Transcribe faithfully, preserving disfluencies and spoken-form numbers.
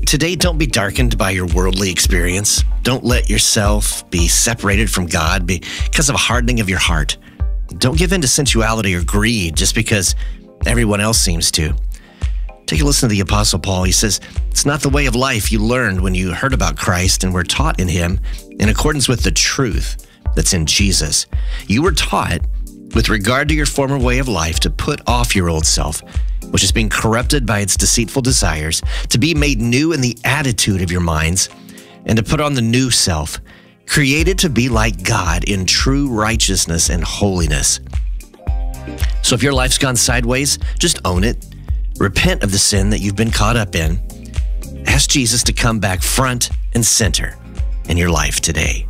Today, don't be darkened by your worldly experience. Don't let yourself be separated from God because of a hardening of your heart. Don't give in to sensuality or greed just because everyone else seems to. Take a listen to the Apostle Paul. He says, it's not the way of life you learned when you heard about Christ and were taught in him in accordance with the truth that's in Jesus. You were taught, with regard to your former way of life, to put off your old self, which is being corrupted by its deceitful desires, to be made new in the attitude of your minds, and to put on the new self, created to be like God in true righteousness and holiness. So if your life's gone sideways, just own it. Repent of the sin that you've been caught up in. Ask Jesus to come back front and center in your life today.